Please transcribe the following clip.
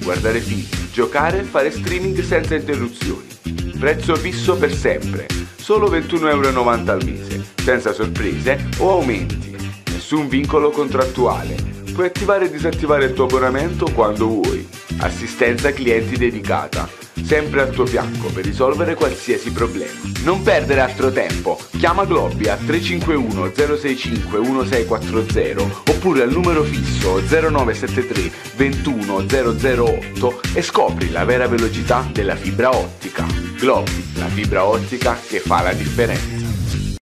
guardare film, giocare e fare streaming senza interruzioni. Prezzo fisso per sempre, solo 21,90 € al mese, senza sorprese o aumenti. Nessun vincolo contrattuale. Puoi attivare e disattivare il tuo abbonamento quando vuoi. Assistenza clienti dedicata, sempre al tuo fianco per risolvere qualsiasi problema. Non perdere altro tempo, chiama Globi a 351 065 1640 oppure al numero fisso 0973 21 008 e scopri la vera velocità della fibra ottica. Globi, la fibra ottica che fa la differenza.